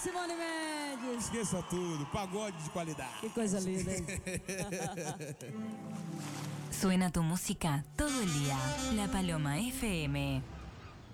Simone Mendes. Esqueça tudo, pagode de qualidade. Que coisa linda, hein? Suena tu música todo el día. La Paloma FM.